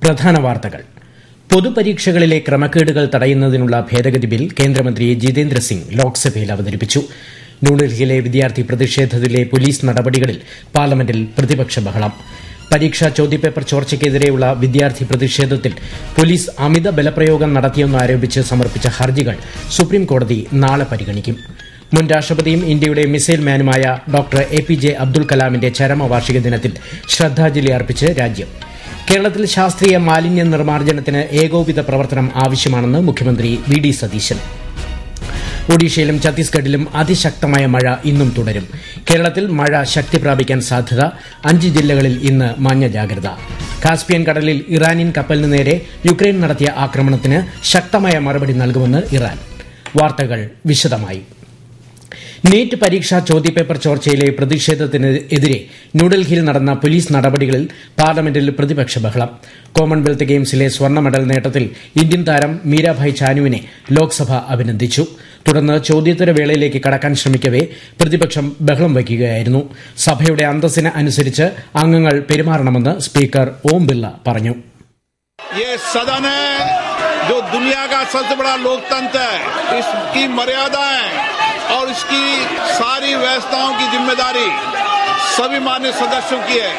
പ്രധാന വാർത്തകൾ. പൊതുപരീക്ഷകളിലെ ക്രമക്കേടുകൾ തടയുന്നതിനുള്ള ഭേദഗതി ബിൽ കേന്ദ്രമന്ത്രി ജിതേന്ദ്ര സിംഗ് ലോക്സഭയിൽ അവതരിപ്പിച്ചു. ന്യൂഡൽഹിയിലെ വിദ്യാർത്ഥി പ്രതിഷേധത്തിലെ പോലീസ് നടപടികളിൽ പാർലമെന്റിൽ പ്രതിപക്ഷ ബഹളം. പരീക്ഷാ ചോദ്യപേപ്പർ ചോർച്ചയ്ക്കെതിരെയുള്ള വിദ്യാർത്ഥി പ്രതിഷേധത്തിൽ പോലീസ് അമിത ബലപ്രയോഗം നടത്തിയെന്നാരോപിച്ച് സമർപ്പിച്ച ഹർജികൾ സുപ്രീംകോടതി നാളെ പരിഗണിക്കും. മുൻ രാഷ്ട്രപതിയും ഇന്ത്യയുടെ മിസൈൽ മാനുമായ ഡോക്ടർ APJ അബ്ദുൽ കലാമിന്റെ ചരമവാർഷിക ദിനത്തിൽ ശ്രദ്ധാഞ്ജലി അർപ്പിച്ച് രാജ്യം. കേരളത്തിൽ ശാസ്ത്രീയ മാലിന്യ നിർമ്മാർജ്ജനത്തിന് ഏകോപിത പ്രവർത്തനം ആവശ്യമാണെന്ന് മുഖ്യമന്ത്രി VD സതീശൻ. ഒഡീഷയിലും ഛത്തീസ്ഗഡിലും അതിശക്തമായ മഴ ഇന്നും തുടരും. കേരളത്തിൽ മഴ ശക്തി പ്രാപിക്കാൻ സാധ്യത. 5 ജില്ലകളിൽ ഇന്ന് മഞ്ഞ ജാഗ്രത. കാസ്പിയൻ കടലിൽ ഇറാനിയൻ കപ്പലിന് നേരെ യുക്രൈൻ നടത്തിയ ആക്രമണത്തിന് ശക്തമായ മറുപടി നൽകുമെന്ന് ഇറാൻ. വാർത്തകൾ വിശദമായി. നീറ്റ് പരീക്ഷാ ചോദ്യപേപ്പർ ചോർച്ചയിലെ പ്രതിഷേധത്തിനെതിരെ ന്യൂഡൽഹിയിൽ നടന്ന പോലീസ് നടപടികളിൽ പാർലമെന്റിൽ പ്രതിപക്ഷ ബഹളം. കോമൺവെൽത്ത് ഗെയിംസിലെ സ്വർണ്ണ മെഡൽ നേട്ടത്തിൽ ഇന്ത്യൻ താരം മീരാഭായ് ചാനുവിനെ ലോക്സഭ അഭിനന്ദിച്ചു. തുടർന്ന് ചോദ്യോത്തരവേളയിലേക്ക് കടക്കാൻ ശ്രമിക്കവെ പ്രതിപക്ഷം ബഹളം വയ്ക്കുകയായിരുന്നു. സഭയുടെ അന്തസ്സിന് അനുസരിച്ച് അംഗങ്ങൾ പെരുമാറണമെന്ന് സ്പീക്കർ ഓം ബിർള പറഞ്ഞു. जो दुनिया का सबसे बड़ा लोकतंत्र है, इसकी मर्यादाएं और इसकी सारी व्यवस्थाओं की जिम्मेदारी सभी माननीय सदस्यों की है.